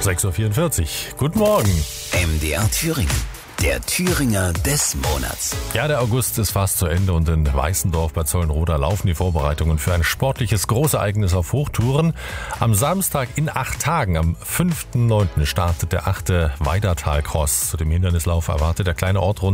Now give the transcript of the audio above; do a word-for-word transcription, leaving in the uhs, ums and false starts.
sechs Uhr vierundvierzig. Guten Morgen. M D R Thüringen, der Thüringer des Monats. Ja, der August ist fast zu Ende und in Weißendorf bei Zollenroda laufen die Vorbereitungen für ein sportliches Großereignis auf Hochtouren. Am Samstag in acht Tagen, am fünften neunten startet der achte Weidertal-Cross. Zu dem Hindernislauf erwartet der kleine Ort rund